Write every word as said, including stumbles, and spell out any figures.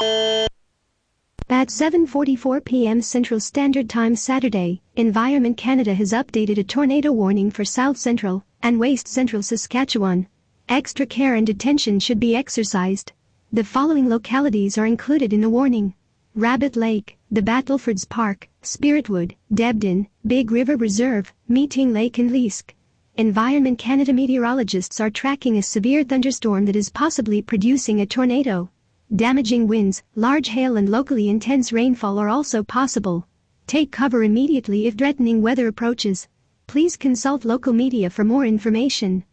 At seven forty-four p m Central Standard Time Saturday, Environment Canada has updated a tornado warning for South Central and West Central Saskatchewan. Extra care and attention should be exercised. The following localities are included in the warning: Rabbit Lake, the Battlefords Park, Spiritwood, Debden, Big River Reserve, Meeting Lake and Leask. Environment Canada meteorologists are tracking a severe thunderstorm that is possibly producing a tornado. Damaging winds, large hail and locally intense rainfall are also possible. Take cover immediately if threatening weather approaches. Please consult local media for more information.